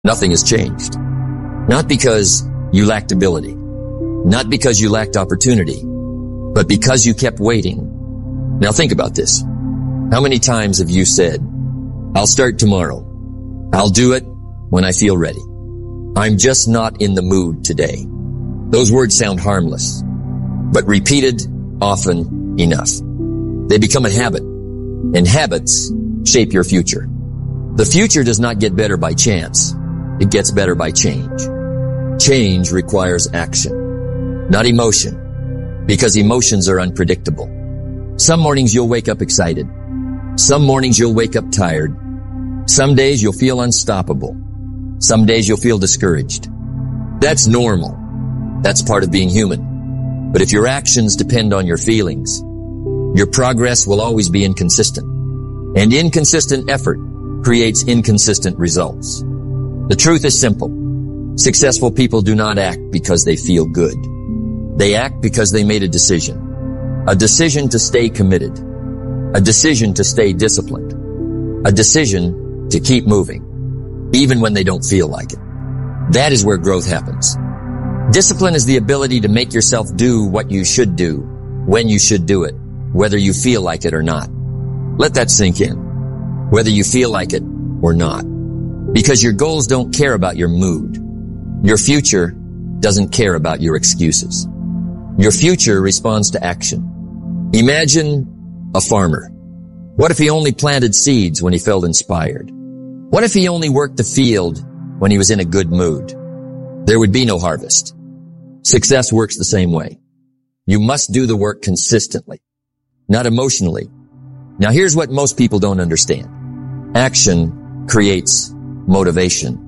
Nothing has changed. Not because you lacked ability, not because you lacked opportunity, but because you kept waiting. Now think about this. How many times have you said, I'll start tomorrow. I'll do it when I feel ready. I'm just not in the mood today. Those words sound harmless, but repeated often enough, they become a habit, and habits shape your future. The future does not get better by chance. It gets better by change. Change requires action, not emotion, because emotions are unpredictable. Some mornings you'll wake up excited. Some mornings you'll wake up tired. Some days you'll feel unstoppable. Some days you'll feel discouraged. That's normal. That's part of being human. But if your actions depend on your feelings, your progress will always be inconsistent. And inconsistent effort creates inconsistent results. The truth is simple. Successful people do not act because they feel good. They act because they made a decision to stay committed, a decision to stay disciplined, a decision to keep moving, even when they don't feel like it. That is where growth happens. Discipline is the ability to make yourself do what you should do, when you should do it, whether you feel like it or not. Let that sink in, whether you feel like it or not. Because your goals don't care about your mood. Your future doesn't care about your excuses. Your future responds to action. Imagine a farmer. What if he only planted seeds when he felt inspired? What if he only worked the field when he was in a good mood? There would be no harvest. Success works the same way. You must do the work consistently, not emotionally. Now here's what most people don't understand. Action creates motivation.